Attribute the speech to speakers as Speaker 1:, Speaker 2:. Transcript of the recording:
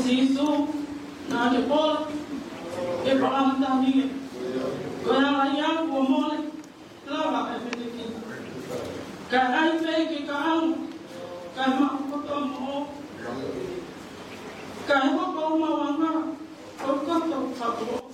Speaker 1: sisu na le pol e pa anta ni ko na ya ko mo la ba e te ki ka ai fe ki ka ang ka ma ko to mo ka ho ko ma wa ma ko ko to fa ko